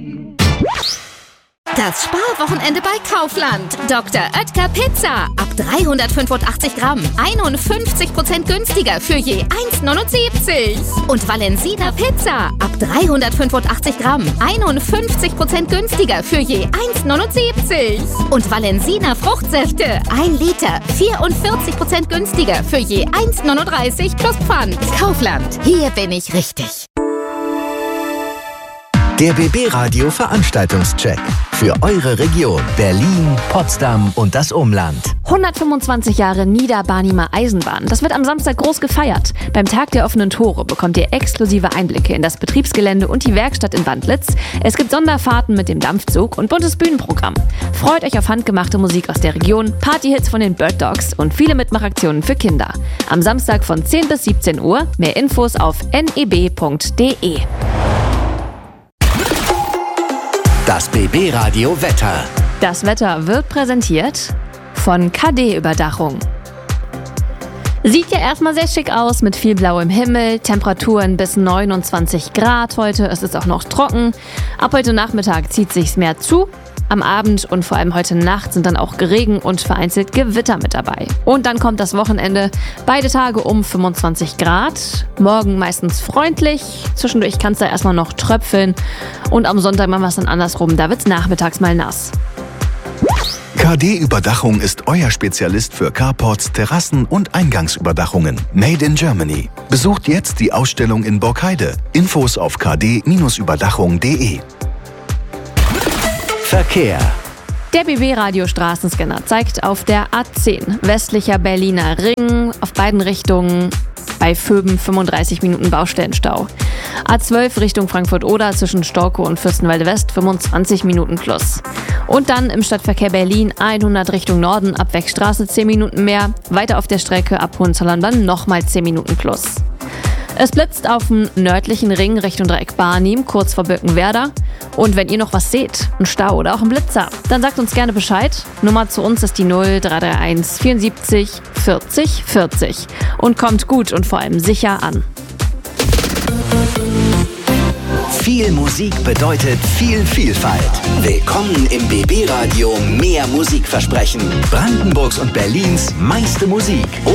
Das Sparwochenende bei Kaufland. Dr. Oetker Pizza. Ab 385 Gramm. 51% günstiger für je 1,79. Und Valensina Pizza. Ab 385 Gramm. 51% günstiger für je 1,79. Und Valensina Fruchtsäfte. 1 Liter. 44% günstiger für je 1,39 plus Pfand. Kaufland. Hier bin ich richtig. Der BB Radio Veranstaltungscheck. Für eure Region Berlin, Potsdam und das Umland. 125 Jahre Niederbarnimer Eisenbahn. Das wird am Samstag groß gefeiert. Beim Tag der offenen Tore bekommt ihr exklusive Einblicke in das Betriebsgelände und die Werkstatt in Wandlitz. Es gibt Sonderfahrten mit dem Dampfzug und buntes Bühnenprogramm. Freut euch auf handgemachte Musik aus der Region, Partyhits von den Bird Dogs und viele Mitmachaktionen für Kinder. Am Samstag von 10 bis 17 Uhr. Mehr Infos auf neb.de. Das BB Radio Wetter. Das Wetter wird präsentiert von KD-Überdachung. Sieht ja erstmal sehr schick aus mit viel blauem Himmel, Temperaturen bis 29 Grad heute. Es ist auch noch trocken. Ab heute Nachmittag zieht sich's mehr zu. Am Abend und vor allem heute Nacht sind dann auch Regen und vereinzelt Gewitter mit dabei. Und dann kommt das Wochenende. Beide Tage um 25 Grad. Morgen meistens freundlich. Zwischendurch kann es da erstmal noch tröpfeln. Und am Sonntag machen wir es dann andersrum. Da wird es nachmittags mal nass. KD-Überdachung ist euer Spezialist für Carports, Terrassen und Eingangsüberdachungen. Made in Germany. Besucht jetzt die Ausstellung in Borkheide. Infos auf kd-überdachung.de. Verkehr. Der BB-Radio Straßenscanner zeigt auf der A10 westlicher Berliner Ring auf beiden Richtungen bei Vöben 35 Minuten Baustellenstau. A12 Richtung Frankfurt-Oder zwischen Storkow und Fürstenwalde West 25 Minuten plus. Und dann im Stadtverkehr Berlin 100 Richtung Norden ab Wegstraße 10 Minuten mehr. Weiter auf der Strecke ab Hohenzollern dann nochmal 10 Minuten plus. Es blitzt auf dem nördlichen Ring Richtung Dreieck Barnim, kurz vor Birkenwerder. Und wenn ihr noch was seht, einen Stau oder auch einen Blitzer, dann sagt uns gerne Bescheid. Nummer zu uns ist die 0331 74 40 40. Und kommt gut und vor allem sicher an. Viel Musik bedeutet viel Vielfalt. Willkommen im BB Radio Mehr Musikversprechen. Brandenburgs und Berlins meiste Musik.